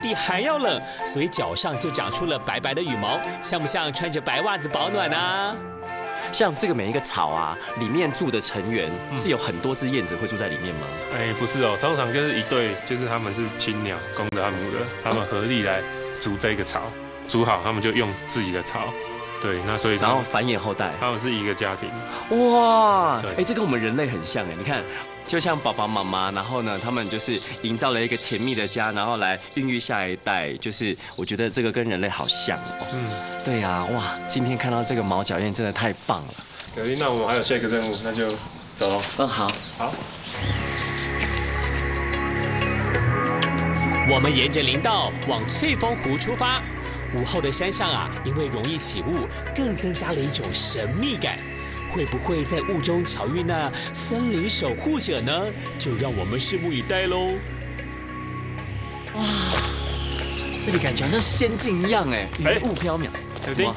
地还要冷，所以脚上就长出了白白的羽毛，像不像穿着白袜子保暖啊？ 像这个每一个草啊，里面住的成员是有很多只燕子会住在里面吗？ 不是哦，通常就是一对，就是他们是亲鸟，公的和母的，他们合力来筑这个巢，筑好他们就用自己的巢。对，那所以然后繁衍后代， 他们是一个家庭。 哇，这跟我们人类很像哎，你看，就像爸爸妈妈，然后呢，他们就是营造了一个甜蜜的家，然后来孕育下一代，就是我觉得这个跟人类好像哦。对呀，哇，今天看到这个毛脚燕真的太棒了。 可是那我们还有下一个任务，那就走喽。 好。 我们沿着林道往翠峰湖出发。午后的山上啊，因为容易起雾，更增加了一种神秘感。会不会在雾中巧遇那森林守护者呢？就让我们拭目以待喽。 哇，这里感觉好像仙境一样哎，云雾飘渺。 小丁，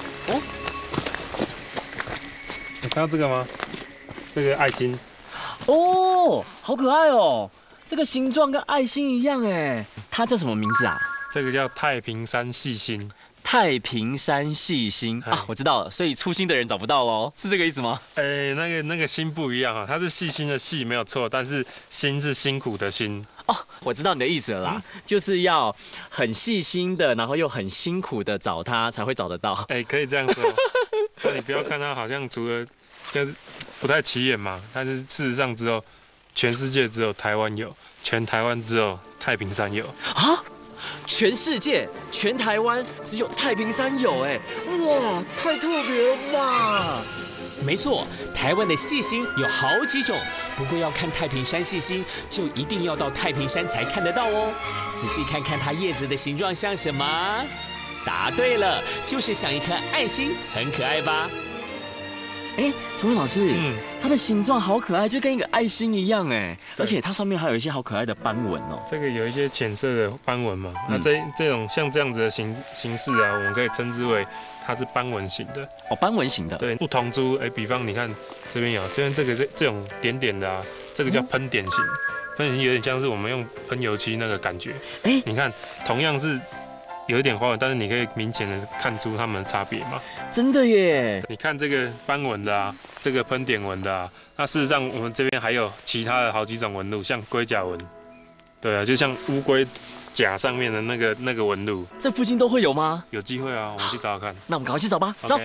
你看到这个吗？这个爱心。 哦，好可爱哦！这个形状跟爱心一样哎，它叫什么名字啊？ 这个叫太平山细心。 太平山细心啊，我知道了，所以粗心的人找不到喽，是这个意思吗？ 那个心不一样啊，它是细心的细没有错，但是心是辛苦的心。 哦，我知道你的意思了啦，就是要很细心的，然后又很辛苦的找它，才会找得到。 可以这样说。那你不要看它好像除了就是不太起眼嘛，但是事实上只有全世界只有台湾有，全台湾只有太平山有啊。全世界、全台湾只有太平山有哇，太特别了吧！ 没错，台湾的细心有好几种，不过要看太平山细心，就一定要到太平山才看得到哦。仔细看看它叶子的形状像什么？答对了，就是像一颗爱心，很可爱吧？ 崇文老师，它的形状好可爱，就跟一个爱心一样而且它上面还有一些好可爱的斑纹哦。 这个有一些浅色的斑纹嘛，那这种像这样子的形式啊，我们可以称之为它是斑纹型的。 哦，斑纹型的。对， 不同株，比方你看这边有，这种点点的啊，这个叫喷点型，喷点型有点像是我们用喷油漆那个感觉。你看，同样是有一点花纹，但是你可以明显的看出它们的差别嘛。 真的耶！ 你看这个斑纹的啊，这个喷点纹的啊，那事实上我们这边还有其他的好几种纹路，像龟甲纹，对啊，就像乌龟甲上面的那个纹路。 这附近都会有吗？ 有机会啊，我们去找找看。 那我们赶快去找吧，走。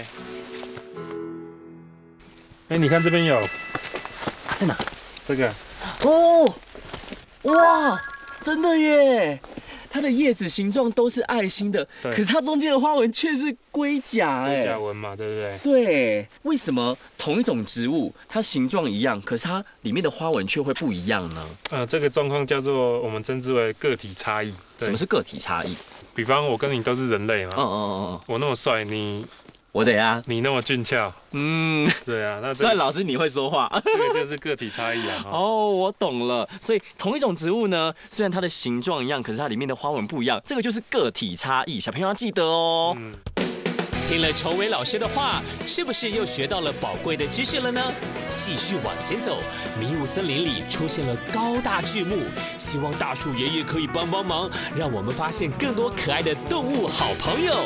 你看这边有， 在哪？ 这个。 哦，哇，真的耶！它的叶子形状都是爱心的，可是它中间的花纹却是龟甲龟甲纹嘛，对不对？ 对，为什么同一种植物它形状一样，可是它里面的花纹却会不一样呢？ 这个状况叫做我们称之为个体差异。 什么是个体差异？ 比方我跟你都是人类嘛，我那么帅， 我怎样？ 你那么俊俏，对啊，那算老师你会说话， 这个就是个体差异啊。 哦，我懂了。所以同一种植物呢，虽然它的形状一样，可是它里面的花纹不一样，这个就是个体差异。小朋友要记得哦。 听了筹伟老师的话，是不是又学到了宝贵的知识了呢？继续往前走，迷雾森林里出现了高大巨木，希望大树爷爷可以帮忙，让我们发现更多可爱的动物好朋友。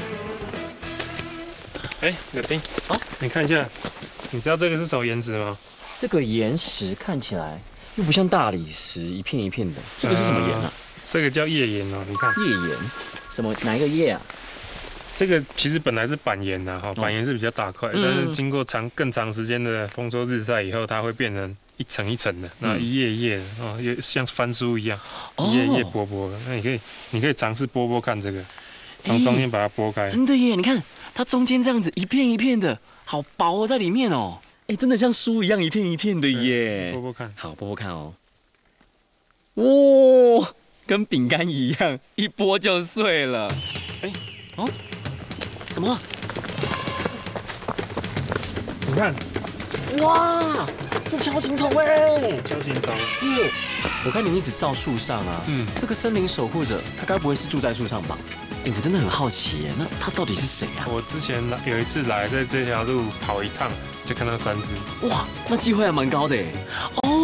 小丁，你看一下，你知道这个是什么岩石吗？ 这个岩石看起来又不像大理石，一片一片的，这个是什么岩啊？ 这个叫页岩哦，你看。 页岩，什么哪一个页啊？ 这个其实本来是板岩呐，板岩是比较大块，但是经过更长时间的风收日晒以后，它会变成一层一层的，那一页一页的像翻书一样，一页一页剥的。那你可以尝试剥看这个，从中间把它剥开。 真的耶，你看它中间这样子一片一片的，好薄哦，在里面哦。真的像书一样一片一片的耶。 剥看， 好，剥看哦。哇，跟饼干一样，一剥就碎了。怎么了？ 你看， 哇，是锹形虫锹形虫。 我看你一直照树上啊，这个森林守护者，他该不会是住在树上吧？我真的很好奇耶，那他到底是谁啊？ 我之前有一次来，在这条路跑一趟，就看到3只。 哇，那机会还蛮高的耶。哦，